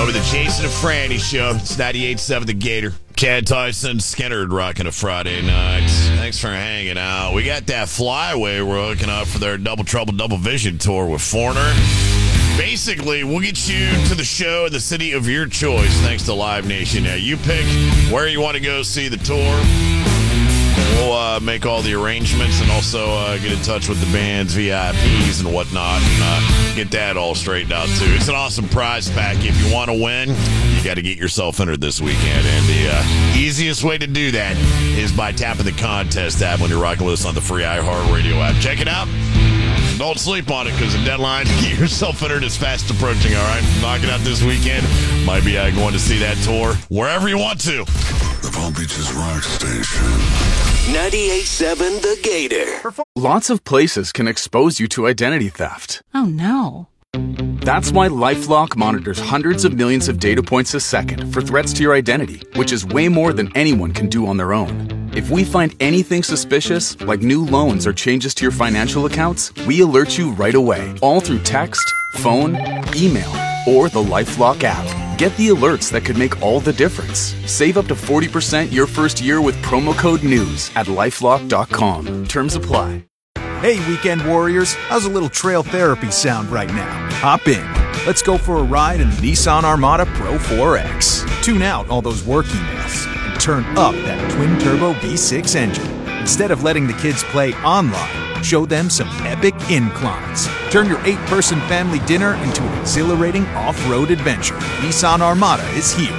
with the Jason and Franny show. It's 98.7 The Gator. Cat Tyson Skinner rocking a Friday night. Thanks for hanging out. We got that flyaway we're hooking up for their Double Trouble Double Vision tour with Foreigner. Basically, we'll get you to the show in the city of your choice thanks to Live Nation. Now, you pick where you want to go see the tour. We'll make all the arrangements and also get in touch with the band's VIPs and whatnot and get that all straightened out, too. It's an awesome prize pack. If you want to win, you got to get yourself entered this weekend. And the easiest way to do that is by tapping the contest tab when you're rocking with us on the free iHeartRadio app. Check it out. Don't sleep on it because the deadline to get yourself entered is fast approaching, all right? Knock it out this weekend. Might be going to see that tour wherever you want to. The Palm Beaches Rock Station. 98.7 The Gator. Lots of places can expose you to identity theft. Oh, no. That's why LifeLock monitors hundreds of millions of data points a second for threats to your identity, which is way more than anyone can do on their own. If we find anything suspicious, like new loans or changes to your financial accounts, we alert you right away, all through text, phone, email, or the LifeLock app. Get the alerts that could make all the difference. Save up to 40% your first year with promo code NEWS at LifeLock.com. Terms apply. Hey, weekend warriors, how's a little trail therapy sound right now? Hop in. Let's go for a ride in the Nissan Armada Pro 4X. Tune out all those work emails and turn up that twin-turbo V6 engine. Instead of letting the kids play online, show them some epic inclines. Turn your 8-person family dinner into an exhilarating off-road adventure. Nissan Armada is here.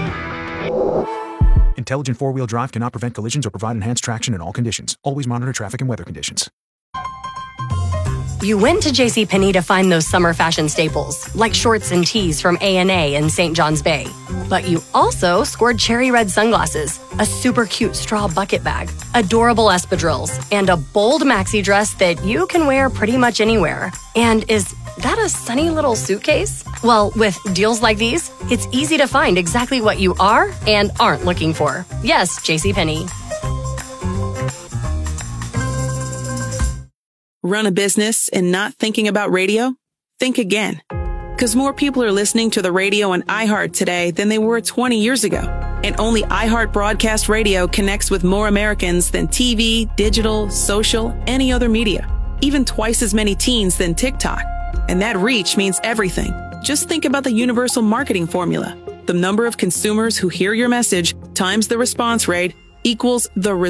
Intelligent four-wheel drive cannot prevent collisions or provide enhanced traction in all conditions. Always monitor traffic and weather conditions. You went to JCPenney to find those summer fashion staples, like shorts and tees from A&A and St. John's Bay. But you also scored cherry red sunglasses, a super cute straw bucket bag, adorable espadrilles, and a bold maxi dress that you can wear pretty much anywhere. And is that a sunny little suitcase? Well, with deals like these, it's easy to find exactly what you are and aren't looking for. Yes, JCPenney. Run a business and not thinking about radio? Think again. Because more people are listening to the radio on iHeart today than they were 20 years ago. And only iHeart Broadcast Radio connects with more Americans than TV, digital, social, any other media. Even twice as many teens than TikTok. And that reach means everything. Just think about the universal marketing formula. The number of consumers who hear your message times the response rate equals the